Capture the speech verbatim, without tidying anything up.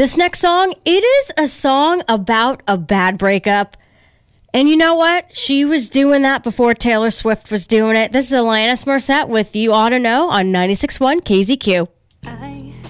This next song, it is a song about a bad breakup. And you know what? She was doing that before Taylor Swift was doing it. This is Alanis Morissette with You Ought to Know on ninety-six point one K Z Q.